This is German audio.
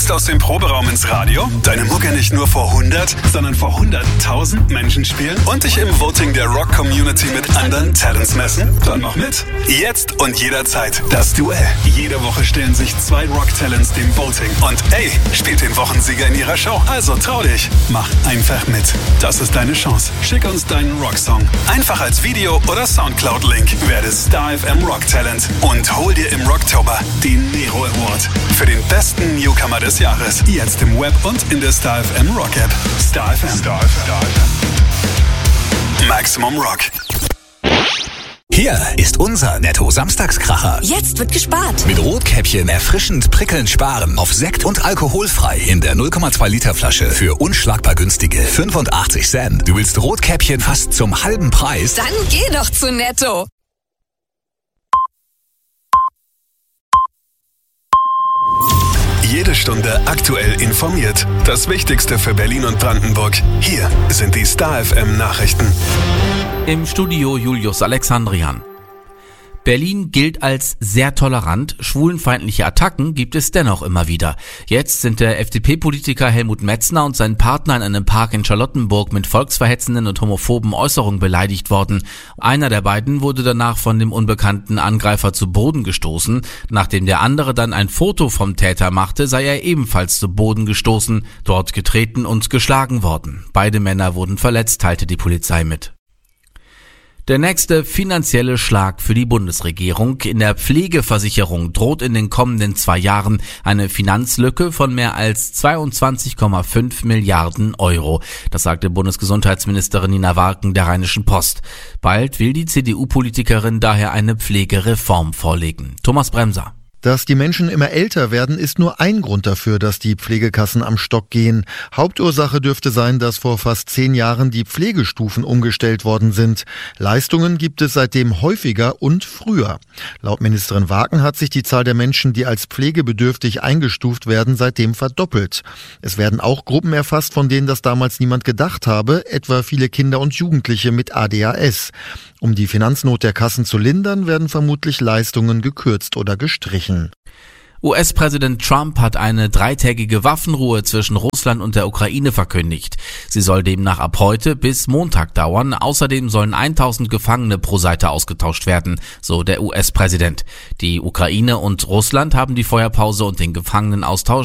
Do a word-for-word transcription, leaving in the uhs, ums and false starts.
willst aus dem Proberaum ins Radio, deine Mucke nicht nur vor hundert, sondern vor hunderttausend Menschen spielen und dich im Voting der Rock-Community mit anderen Talents messen? Dann mach mit. Jetzt und jederzeit das Duell. Jede Woche stellen sich zwei Rock-Talents dem Voting. Und ey, spielt den Wochensieger in ihrer Show. Also trau dich. Mach einfach mit. Das ist deine Chance. Schick uns deinen Rocksong. Einfach als Video oder Soundcloud-Link. Werde Star F M Rock-Talent und hol dir im Rocktober den Nero Award für den besten Newcomer des Jahres. Jetzt im Web und in der Star F M Rock App. Star F M. Star F M. Maximum Rock. Hier ist unser Netto-Samstagskracher. Jetzt wird gespart. Mit Rotkäppchen erfrischend prickelnd sparen auf Sekt und alkoholfrei in der null Komma zwei Liter Flasche für unschlagbar günstige fünfundachtzig Cent. Du willst Rotkäppchen fast zum halben Preis? Dann geh doch zu Netto. Jede Stunde aktuell informiert. Das Wichtigste für Berlin und Brandenburg. Hier sind die Star F M Nachrichten. Im Studio Julius Alexandrian. Berlin gilt als sehr tolerant, schwulenfeindliche Attacken gibt es dennoch immer wieder. Jetzt sind der F D P-Politiker Helmut Metzner und sein Partner in einem Park in Charlottenburg mit volksverhetzenden und homophoben Äußerungen beleidigt worden. Einer der beiden wurde danach von dem unbekannten Angreifer zu Boden gestoßen. Nachdem der andere dann ein Foto vom Täter machte, sei er ebenfalls zu Boden gestoßen, dort getreten und geschlagen worden. Beide Männer wurden verletzt, teilte die Polizei mit. Der nächste finanzielle Schlag für die Bundesregierung. In der Pflegeversicherung droht in den kommenden zwei Jahren eine Finanzlücke von mehr als zweiundzwanzig Komma fünf Milliarden Euro. Das sagte Bundesgesundheitsministerin Nina Warken der Rheinischen Post. Bald will die C D U-Politikerin daher eine Pflegereform vorlegen. Thomas Bremser. Dass die Menschen immer älter werden, ist nur ein Grund dafür, dass die Pflegekassen am Stock gehen. Hauptursache dürfte sein, dass vor fast zehn Jahren die Pflegestufen umgestellt worden sind. Leistungen gibt es seitdem häufiger und früher. Laut Ministerin Warken hat sich die Zahl der Menschen, die als pflegebedürftig eingestuft werden, seitdem verdoppelt. Es werden auch Gruppen erfasst, von denen das damals niemand gedacht habe, etwa viele Kinder und Jugendliche mit A D H S. Um die Finanznot der Kassen zu lindern, werden vermutlich Leistungen gekürzt oder gestrichen. U S-Präsident Trump hat eine dreitägige Waffenruhe zwischen Russland und der Ukraine verkündigt. Sie soll demnach ab heute bis Montag dauern. Außerdem sollen tausend Gefangene pro Seite ausgetauscht werden, so der U S-Präsident. Die Ukraine und Russland haben die Feuerpause und den Gefangenenaustausch